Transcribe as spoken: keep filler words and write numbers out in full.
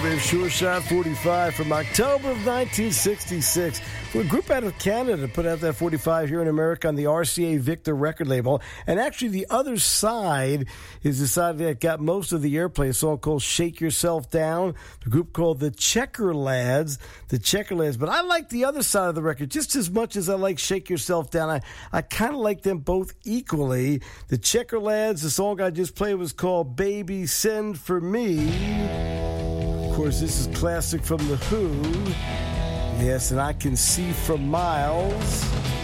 Airwave Sure Shot forty-five from October of nineteen sixty-six. For a group out of Canada put out that forty-five here in America on the R C A Victor record label. And actually the other side is the side that got most of the airplay, a song called Shake Yourself Down, the group called the Checker Lads, the Checker Lads. But I like the other side of the record just as much as I like Shake Yourself Down. I, I kind of like them both equally. The Checker Lads, the song I just played was called Baby Send For Me. Of course, this is classic from The Who. Yes, and I Can See From Miles.